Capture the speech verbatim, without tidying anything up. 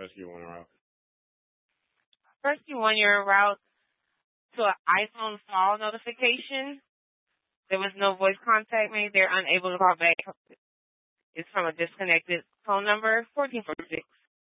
Rescue one route. Rescue one, you're en route to an iPhone fall notification. There was no voice contact made. They're unable to call back. It's from a disconnected phone number, fourteen forty-six.